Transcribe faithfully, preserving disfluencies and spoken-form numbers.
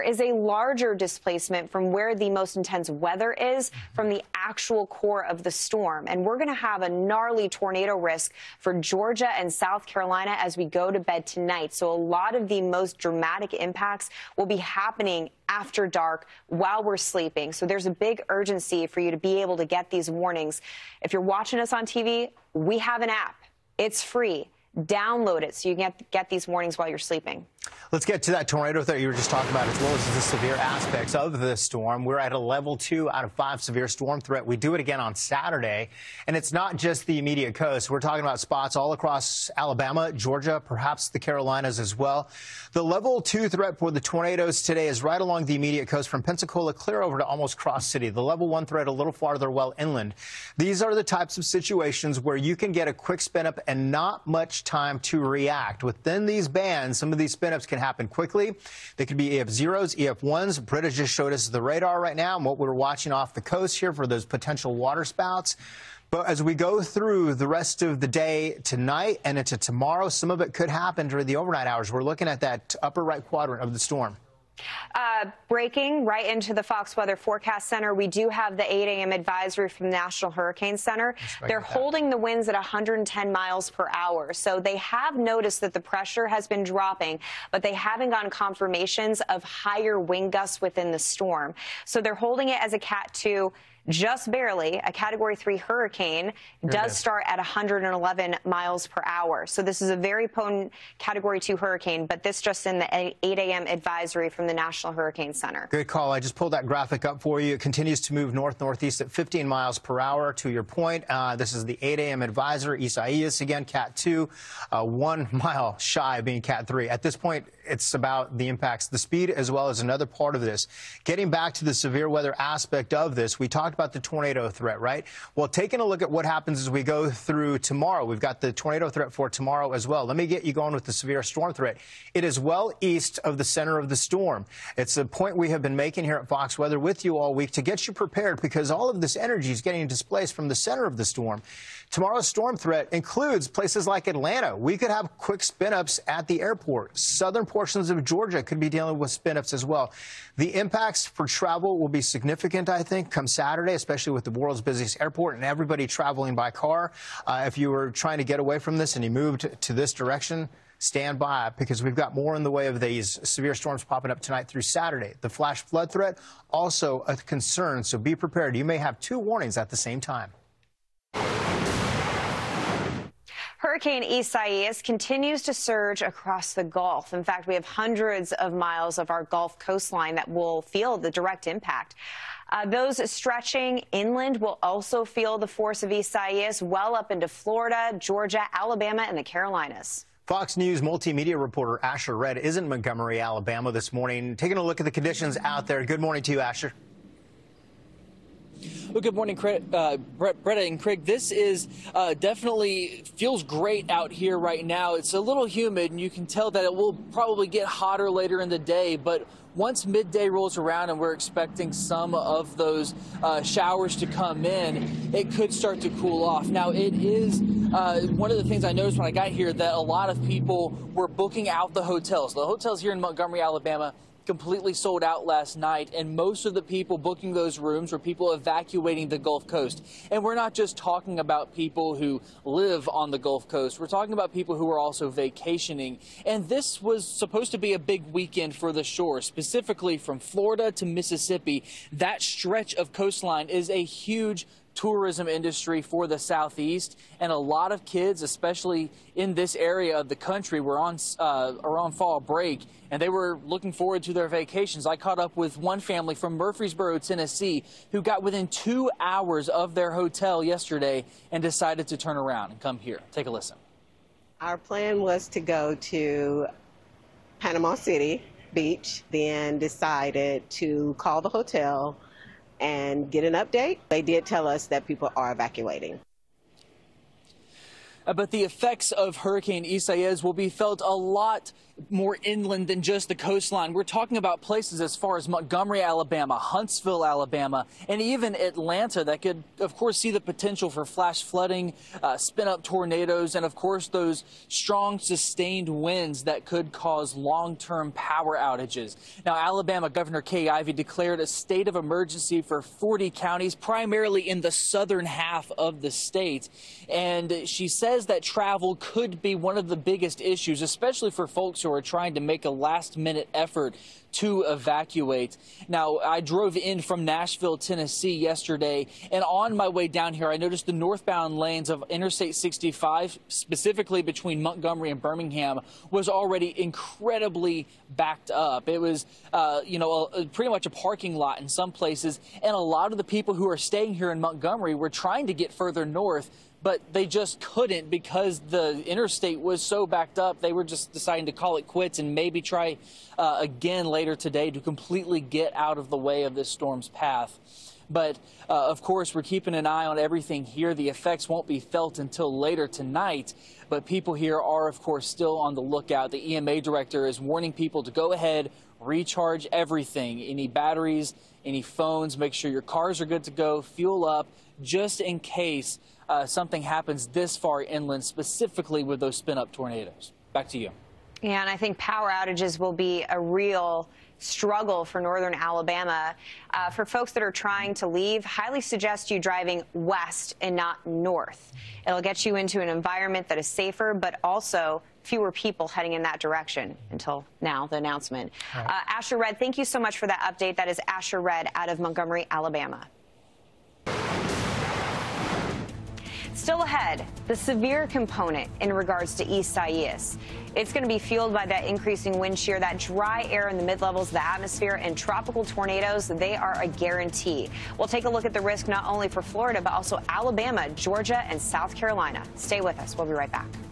Is a larger displacement from where the most intense weather is from the actual core of the storm. And we're going to have a gnarly tornado risk for Georgia and South Carolina as we go to bed tonight. So a lot of the most dramatic impacts will be happening after dark while we're sleeping. So there's a big urgency for you to be able to get these warnings. If you're watching us on T V, we have an app. It's free. Download it so you can get, get these warnings while you're sleeping. Let's get to that tornado that you were just talking about, as well as the severe aspects of the storm. We're at a level two out of five severe storm threat. We do it again on Saturday. And it's not just the immediate coast. We're talking about spots all across Alabama, Georgia, perhaps the Carolinas as well. The level two threat for the tornadoes today is right along the immediate coast from Pensacola clear over to almost Cross City. The level one threat a little farther well inland. These are the types of situations where you can get a quick spin up and not much time to react. Within these bands, some of these spin ups can happen quickly. They could be E F zeros, E F ones. Britta just showed us the radar right now and what we're watching off the coast here for those potential water spouts. But as we go through the rest of the day tonight and into tomorrow, some of it could happen during the overnight hours. We're looking at that upper right quadrant of the storm. Uh, breaking right into the Fox Weather Forecast Center, we do have the eight A M advisory from the National Hurricane Center. They're holding the winds at one hundred ten miles per hour. So they have noticed that the pressure has been dropping, but they haven't gotten confirmations of higher wind gusts within the storm. So they're holding it as a Cat two. Just barely. A Category three hurricane does start at one hundred eleven miles per hour. So this is a very potent Category two hurricane, but this just in the eight A M advisory from the National Hurricane Center. Good call. I just pulled that graphic up for you. It continues to move north-northeast at fifteen miles per hour. To your point, uh, this is the eight A M advisory. Isaias, again, Cat two, uh, one mile shy of being Cat three. At this point, it's about the impacts, the speed, as well as another part of this. Getting back to the severe weather aspect of this, we talked about the tornado threat, right? Well, taking a look at what happens as we go through tomorrow, we've got the tornado threat for tomorrow as well. Let me get you going with the severe storm threat. It is well east of the center of the storm. It's a point we have been making here at Fox Weather with you all week to get you prepared, because all of this energy is getting displaced from the center of the storm. Tomorrow's storm threat includes places like Atlanta. We could have quick spin-ups at the airport. Southern portions of Georgia could be dealing with spin-ups as well. The impacts for travel will be significant, I think, come Saturday, especially with the world's busiest airport and everybody traveling by car. Uh, if you were trying to get away from this and you moved to this direction, stand by, because we've got more in the way of these severe storms popping up tonight through Saturday. The flash flood threat, also a concern, so be prepared. You may have two warnings at the same time. Hurricane Isaias continues to surge across the Gulf. In fact, we have hundreds of miles of our Gulf coastline that will feel the direct impact. Uh, those stretching inland will also feel the force of Isaias well up into Florida, Georgia, Alabama, and the Carolinas. Fox News multimedia reporter Asher Red is in Montgomery, Alabama this morning, taking a look at the conditions out there. Good morning to you, Asher. Well, good morning, uh, Britta and Craig. This is uh, definitely feels great out here right now. It's a little humid, and you can tell that it will probably get hotter later in the day. But once midday rolls around and we're expecting some of those uh, showers to come in, it could start to cool off. Now, it is uh, one of the things I noticed when I got here that a lot of people were booking out the hotels. The hotels here in Montgomery, Alabama, completely sold out last night, and most of the people booking those rooms were people evacuating the Gulf Coast. And we're not just talking about people who live on the Gulf Coast. We're talking about people who are also vacationing. And this was supposed to be a big weekend for the shore, specifically from Florida to Mississippi. That stretch of coastline is a huge tourism industry for the Southeast, and a lot of kids, especially in this area of the country, were on uh, are on fall break, and they were looking forward to their vacations. I caught up with one family from Murfreesboro, Tennessee, who got within two hours of their hotel yesterday and decided to turn around and come here. Take a listen. Our plan was to go to Panama City Beach, then decided to call the hotel and get an update. They did tell us that people are evacuating. Uh, but the effects of Hurricane Isaias will be felt a lot more inland than just the coastline. We're talking about places as far as Montgomery, Alabama, Huntsville, Alabama, and even Atlanta that could, of course, see the potential for flash flooding, uh, spin-up tornadoes, and, of course, those strong, sustained winds that could cause long-term power outages. Now, Alabama Governor Kay Ivey declared a state of emergency for forty counties, primarily in the southern half of the state, and she says that travel could be one of the biggest issues, especially for folks who are trying to make a last-minute effort to evacuate. Now, I drove in from Nashville, Tennessee yesterday, and on my way down here, I noticed the northbound lanes of Interstate sixty-five, specifically between Montgomery and Birmingham, was already incredibly backed up. It was, uh, you know, a, a, pretty much a parking lot in some places, and a lot of the people who are staying here in Montgomery were trying to get further north, but they just couldn't because the interstate was so backed up. They were just deciding to call it quits and maybe try uh, again later today to completely get out of the way of this storm's path. But, uh, of course, we're keeping an eye on everything here. The effects won't be felt until later tonight, but people here are, of course, still on the lookout. The E M A director is warning people to go ahead, recharge everything, any batteries, any phones, make sure your cars are good to go, fuel up, just in case uh, something happens this far inland, specifically with those spin-up tornadoes. Back to you. Yeah, and I think power outages will be a real struggle for northern Alabama. Uh, for folks that are trying to leave, highly suggest you driving west and not north. It'll get you into an environment that is safer, but also fewer people heading in that direction until now, the announcement. Right. Uh, Asher Red, thank you so much for that update. That is Asher Red out of Montgomery, Alabama. Still ahead, the severe component in regards to Isaias. It's going to be fueled by that increasing wind shear, that dry air in the mid-levels of the atmosphere, and tropical tornadoes. They are a guarantee. We'll take a look at the risk not only for Florida, but also Alabama, Georgia, and South Carolina. Stay with us. We'll be right back.